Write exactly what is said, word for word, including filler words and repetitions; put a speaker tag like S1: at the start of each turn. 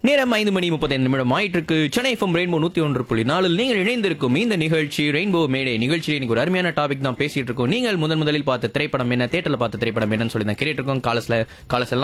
S1: நேரம் ஐந்து மணி முப்பத்தைந்து நிமிடம் ஆயிட்டு இருக்கு. சென்னை எஃப்எம் ரெயின்போ நூத்தி ஒன்று புள்ளி நாலில் நீங்கள் இணைந்திருக்கும் இந்த நிகழ்ச்சி ரெயின்போ மேடே நிகழ்ச்சியில் இன்னைக்கு ஒரு அருமையான டாபிக் தான் பேசிட்டு இருக்கோம். நீங்கள் முதன் முதலில் பார்த்த திரைப்படம் என்ன, தியேட்டர்ல பார்த்த திரைப்படம் என்னன்னு சொல்லி தான் கேட்டுட்டு இருக்கோம். காலஸ்ல காலஸ் எல்லாம்